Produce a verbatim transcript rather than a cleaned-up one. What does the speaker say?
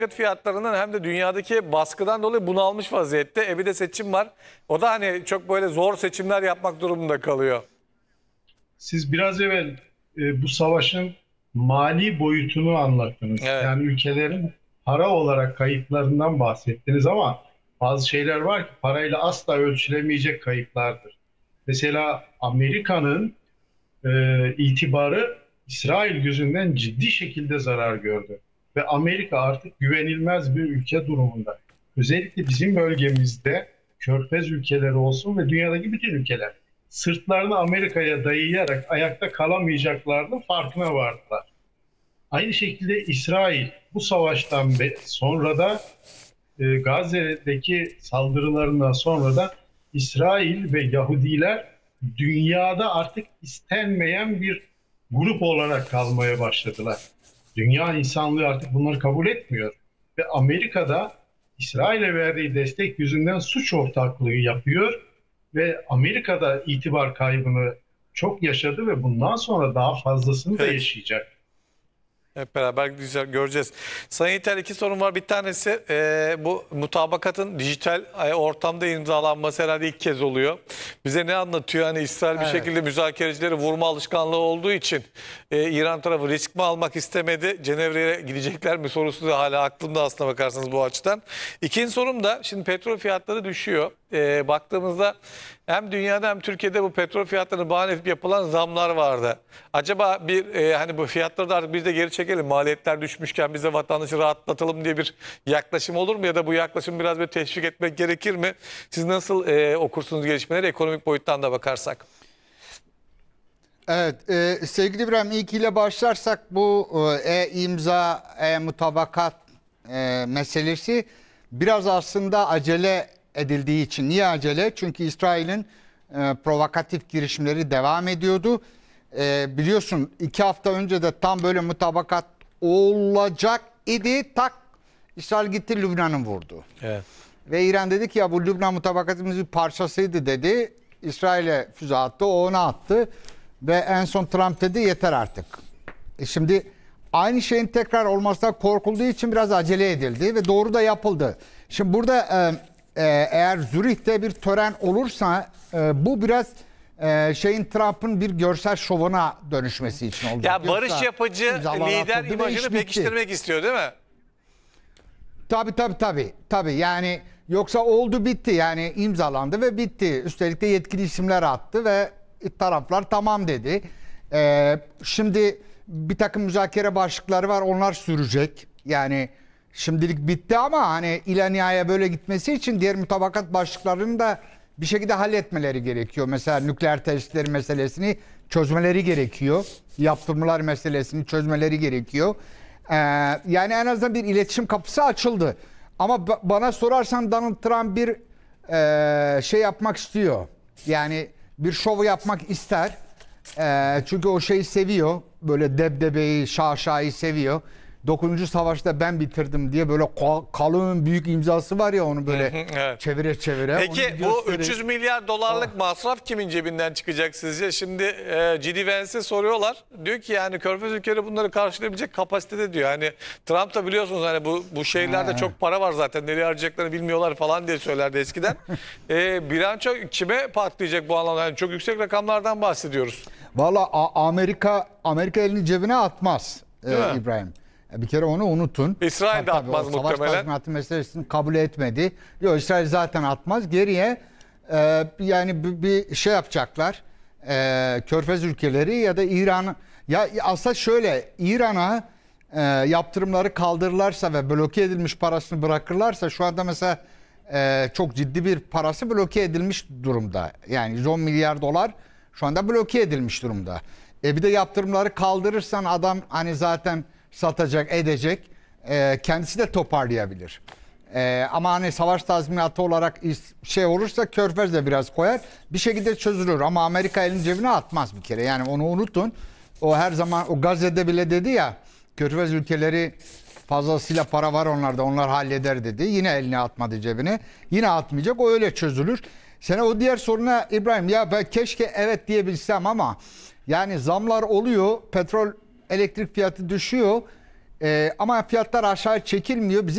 Akaryakıt fiyatlarından hem de dünyadaki baskıdan dolayı bunalmış vaziyette. E bir de seçim var. O da hani çok böyle zor seçimler yapmak durumunda kalıyor. Siz biraz evvel e, bu savaşın mali boyutunu anlattınız. Evet. Yani ülkelerin para olarak kayıplarından bahsettiniz ama bazı şeyler var ki parayla asla ölçülemeyecek kayıplardır. Mesela Amerika'nın e, itibarı İsrail yüzünden ciddi şekilde zarar gördü. Ve Amerika artık güvenilmez bir ülke durumunda. Özellikle bizim bölgemizde Körfez ülkeleri olsun ve dünyadaki bütün ülkeler sırtlarını Amerika'ya dayayarak ayakta kalamayacaklarının farkına vardılar. Aynı şekilde İsrail bu savaştan sonra da e, Gazze'deki saldırılarından sonra da İsrail ve Yahudiler dünyada artık istenmeyen bir grup olarak kalmaya başladılar. Dünya insanlığı artık bunları kabul etmiyor. Ve Amerika'da İsrail'e verdiği destek yüzünden suç ortaklığı yapıyor ve Amerika'da itibar kaybını çok yaşadı ve bundan sonra daha fazlasını da Evet. yaşayacak. Hep beraber göreceğiz. Sayın Yiğiter, iki sorun var. Bir tanesi e, bu mutabakatın dijital ortamda imzalanması herhalde ilk kez oluyor. Bize ne anlatıyor? Hani İsrail bir Evet. şekilde müzakerecileri vurma alışkanlığı olduğu için e, İran tarafı risk mi almak istemedi? Cenevre'ye gidecekler mi sorusu da hala aklımda aslına bakarsanız bu açıdan. İkinci sorum da şimdi petrol fiyatları düşüyor. E, baktığımızda hem dünyada hem Türkiye'de bu petrol fiyatlarını bahane edip yapılan zamlar vardı. Acaba bir e, hani bu fiyatları da artık biz de geri çekelim, maliyetler düşmüşken biz de vatandaşı rahatlatalım diye bir yaklaşım olur mu? Ya da bu yaklaşım biraz bir teşvik etmek gerekir mi? Siz nasıl e, okursunuz gelişmeleri, ekonomik boyuttan da bakarsak? Evet, e, sevgili İbrahim, ilk ile başlarsak bu e-imza, e-mutabakat e, meselesi biraz aslında acele edildiği için. Niye acele? Çünkü İsrail'in e, provokatif girişimleri devam ediyordu. E, biliyorsun iki hafta önce de tam böyle mutabakat olacak idi. Tak, İsrail gitti Lübnan'ı vurdu. Evet. Ve İran dedi ki ya bu Lübnan mutabakatımızın bir parçasıydı dedi. İsrail'e füze attı, o ona attı. Ve en son Trump dedi yeter artık. E şimdi aynı şeyin tekrar olmasına korkulduğu için biraz acele edildi ve doğru da yapıldı. Şimdi burada e, e, eğer Zürih'te bir tören olursa e, bu biraz e, şeyin Trump'ın bir görsel şovuna dönüşmesi için olacak. Ya barış Yoksa yapıcı imzalar lider atıldı ve imajını iş bitti. pekiştirmek istiyor değil mi? Tabii tabii tabii. Tabii yani yoksa oldu bitti yani imzalandı ve bitti. Üstelik de yetkili isimler attı ve taraflar tamam dedi. Ee, şimdi bir takım müzakere başlıkları var, onlar sürecek. Yani şimdilik bitti ama hani ilaniyaya böyle gitmesi için diğer mutabakat başlıklarını da bir şekilde halletmeleri gerekiyor. Mesela nükleer tesisleri meselesini çözmeleri gerekiyor. Yaptırımlar meselesini çözmeleri gerekiyor. Ee, yani en azından bir iletişim kapısı açıldı. Ama ba- bana sorarsan Donald Trump bir e, şey yapmak istiyor. Yani bir şovu yapmak ister. Ee, çünkü o şeyi seviyor. Böyle debdebeyi, şaşayı seviyor. dokuzuncu Savaş'ta ben bitirdim diye böyle kalın büyük imzası var ya onu böyle Evet. çevire çevire. Peki onu bu gösterir. üç yüz milyar dolarlık Ah. masraf kimin cebinden çıkacak sizce? Şimdi e, J D Vance'e soruyorlar. Diyor ki yani Körfez ülkeleri bunları karşılayabilecek kapasitede diyor. Hani Trump da biliyorsunuz hani bu bu şeylerde Ha. çok para var zaten. Nereye harcayacaklarını bilmiyorlar falan diye söylerdi eskiden. e, bilanço kime patlayacak bu anlamda? Yani çok yüksek rakamlardan bahsediyoruz. Valla Amerika Amerika elini cebine atmaz e, Değil mi? İbrahim. Bir kere onu unutun. İsrail de Tabii, tabii, atmaz o muhtemelen. Savaş tazminatı meselesini kabul etmedi. Yok, İsrail zaten atmaz. Geriye e, yani bir, bir şey yapacaklar. E, Körfez ülkeleri ya da İran. Ya aslında şöyle, İran'a e, yaptırımları kaldırırlarsa ve bloke edilmiş parasını bırakırlarsa şu anda mesela e, çok ciddi bir parası bloke edilmiş durumda. Yani yüz on milyar dolar şu anda bloke edilmiş durumda. E bir de yaptırımları kaldırırsan adam hani zaten satacak, edecek. E, kendisi de toparlayabilir. E, ama hani savaş tazminatı olarak şey olursa Körfez de biraz koyar. Bir şekilde çözülür ama Amerika elini cebine atmaz bir kere. Yani onu unutun. O her zaman o Gazze'de bile dedi ya, Körfez ülkeleri fazlasıyla para var onlarda, onlar halleder dedi. Yine elini atmadı cebine. Yine atmayacak, o öyle çözülür. Sana o diğer soruna İbrahim, ya ben keşke evet diyebilsem ama yani zamlar oluyor, petrol elektrik fiyatı düşüyor ee, ama fiyatlar aşağı çekilmiyor. Bizim